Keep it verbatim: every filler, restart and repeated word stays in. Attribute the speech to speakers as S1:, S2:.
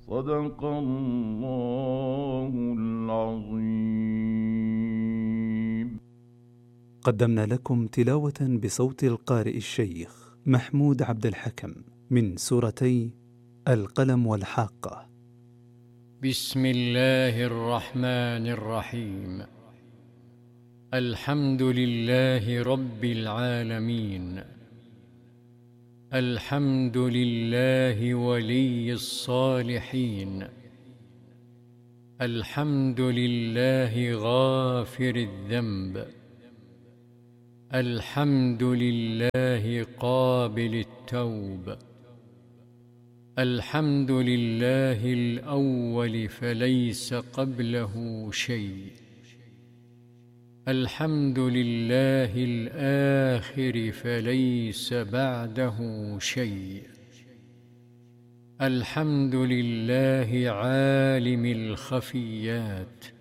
S1: صدق الله العظيم.
S2: قدمنا لكم تلاوة بصوت القارئ الشيخ محمود عبد الحكم من سورتي القلم والحاقة.
S3: بسم الله الرحمن الرحيم. الحمد لله رب العالمين، الحمد لله ولي الصالحين، الحمد لله غافر الذنب، الحمد لله قابل التوب، الحمد لله الأول فليس قبله شيء، الحمد لله الآخر فليس بعده شيء، الحمد لله عالم الخفيات،